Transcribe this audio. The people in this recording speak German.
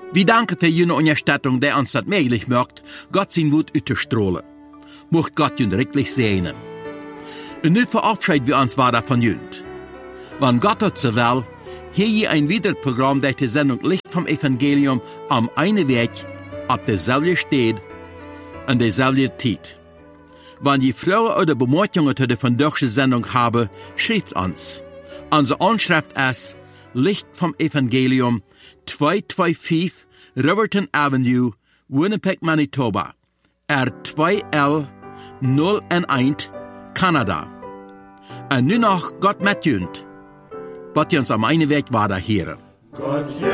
Wir danken für jene Unterstützung, die uns das möglich macht, Gott sein Wort auszustrahlen. Mocht Gott ihn wirklich segnen. Und nun verabschieden wir uns weiter von jünd. Wenn Gott hat so will, hier je ein weiteres Programm, das die Sendung Licht vom Evangelium am einen Weg, auf derselben steht, an derselben Zeit. Wenn ihr Fragen oder Bemerkungen zu der vandaagse Sendung haben, schreibt uns. Unsere Anschrift ist Licht vom Evangelium 225 Riverton Avenue, Winnipeg, Manitoba, R2L 011, Kanada. Und nun noch Gott mit jünd, wat uns am einen Weg weiter hören.